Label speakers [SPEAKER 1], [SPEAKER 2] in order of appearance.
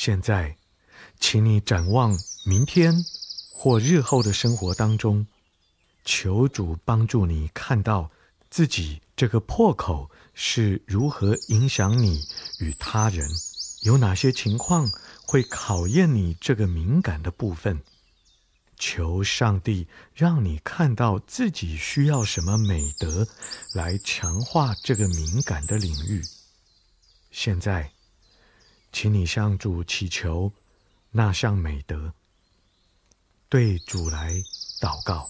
[SPEAKER 1] 现在，请你展望明天或日后的生活当中，求主帮助你看到自己这个破口是如何影响你与他人，有哪些情况会考验你这个敏感的部分。求上帝让你看到自己需要什么美德来强化这个敏感的领域。现在，请你向主祈求那项美德，对主来祷告。